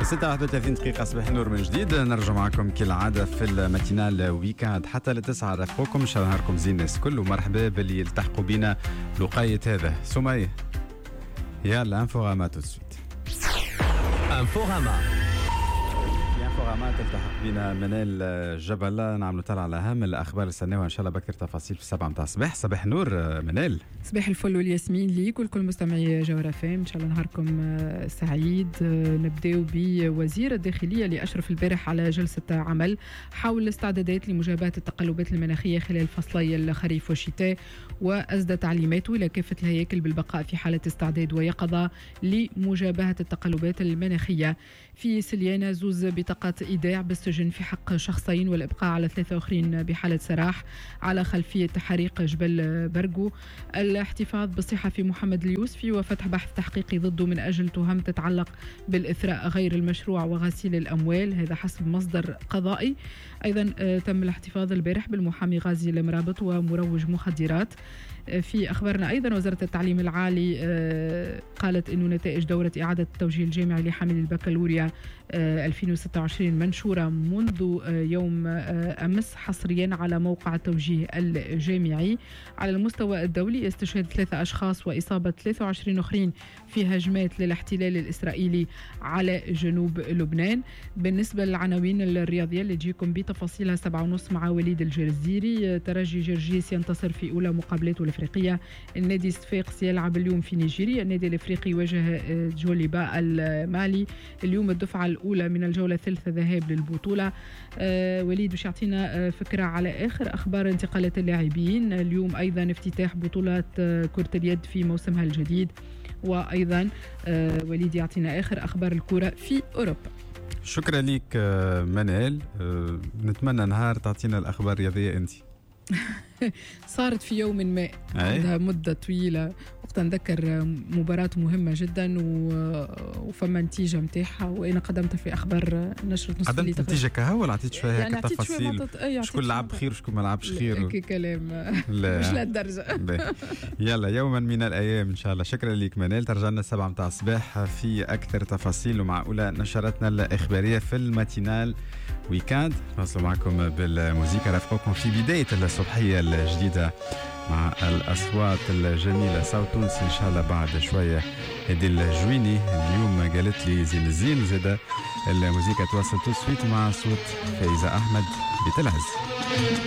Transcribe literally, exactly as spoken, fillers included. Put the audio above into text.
ستة واحد وثلاثين دقيقة صباح النور من جديد. نرجع معكم كالعادة في الماتينال ويكاند حتى لتسعة. رافقوكم إن شاء الله نهاركم زين الناس كل، ومرحبا باللي يلتحقوا بنا لقاية هذا. سمية يلا انفوغاما تو سويت. انفوغاما انفوغاما تلتحق بنا منال جبل. نعملوا طلع على اهم الاخبار السنويه ان شاء الله بكثر تفاصيل في السبعة متاع الصباح. صباح النور منال. صباح الفل والياسمين ليك ولكل مستمعي جوهرة فام، ان شاء الله نهاركم سعيد. نبداو بوزير الداخليه اللي اشرف البارح على جلسه عمل حول الاستعدادات لمجابهه التقلبات المناخيه خلال فصلي الخريف والشتاء، واسدى تعليماته الى كافه الهياكل بالبقاء في حاله استعداد ويقظه لمجابهه التقلبات المناخيه. في سليانه زوز بطاقات ايداع بالسجن في حق شخصين والابقاء على ثلاثه اخرين بحاله سراح على خلفيه حريق جبل برقو. الاحتفاظ بالصحفي محمد اليوسفي وفتح بحث تحقيقي ضده من أجل تهم تتعلق بالإثراء غير المشروع وغسيل الأموال، هذا حسب مصدر قضائي. أيضا تم الاحتفاظ البارح بالمحامي غازي المرابط ومروج مخدرات. في أخبارنا أيضا وزارة التعليم العالي قالت أنه نتائج دورة إعادة التوجيه الجامعي لحامل البكالوريا ألفين وستة وعشرين منشورة منذ يوم أمس حصريا على موقع التوجيه الجامعي. على المستوى الدولي استشهاد ثلاثة أشخاص وإصابة ثلاثة وعشرين أخرين في هجمات للاحتلال الإسرائيلي على جنوب لبنان. بالنسبة للعناوين الرياضية اللي تجيكم بتفاصيلها سبعة ونص مع وليد الجرزيري. ترجي جرجيس ينتصر في أولى مقابلاته الأفريقية. النادي صفاقس يلعب اليوم في نيجيريا. النادي الأفريقي يواجه جوليبا المالي اليوم الدفعة الأولى من الجولة الثالثة ذهاب للبطولة. آه وليد باش يعطينا فكرة على آخر أخبار انتقالات اللاعبين. اليوم أيضا افتتاح بطولة كرة اليد في موسمها الجديد، وأيضا آه وليد يعطينا آخر أخبار الكرة في أوروبا. شكرا لك منال. أه نتمنى نهار تعطينا الأخبار الرياضية أنت. صارت في يوم ما عندها مدة طويلة، وقت نذكر مباراة مهمة جدا وفما نتيجة متاحها، وأنا قدمت في أخبار نشرة نصف الليل. قدمت نتيجة كهو ولا عطيت شوية يعني هيك تفاصيل شكون لعب خير وشكون ما لعبش خير؟ هيك كلام مش لهالدرجة. يلا يوما من الأيام إن شاء الله. شكرا لك منال. ترجع لنا السبعة متاع الصباح في أكثر تفاصيل ومع أولى نشرتنا الإخبارية في الماتينال ويكاند. نواصل معكم بالموسيقى. رافقكم في بداية الصبحية الجديدة مع الأصوات الجميلة صوت تونسي إن شاء الله. بعد شوية هدي الجويني اليوم قالت لي زين الزين زادة. الموسيقى تواصل تسويت مع صوت فايزة أحمد بتلعز.